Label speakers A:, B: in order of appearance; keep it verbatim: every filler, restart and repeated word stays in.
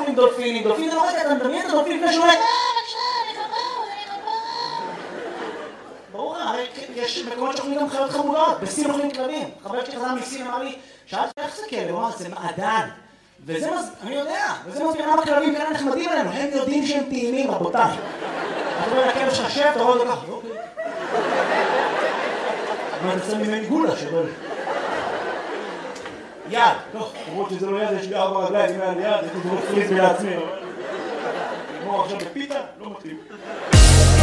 A: עם דולפינים, דולפין זה לא רגע, אתה מדמיין את הדולפין לפני שהוא אומר, ברור לך, יש מקומות שאוכלים גם חיות חמודות, בסין אוכלים כלבים. חבר שלי חזר מסין, אמר לי, שאלתי איך זה כלב? הוא אמר, זה מעדן. וזה מז... אני יודע, וזה מסביר למה כלבים כאלה נחמדים עלינו, הם יודעים שהם טעימים, רבותיי. אתה רואה לכלב שלך שב, אתה רואה אותו ככה, אוקיי. אבל אתה שם ממני גולה שבא לי. יד, טוב, למרות שזה לא יד, יש לי ארבע רגליים, אם היה לי יד, הייתי דורק פריז לעצמי. כמו עכשיו בפיתה, לא מתאים.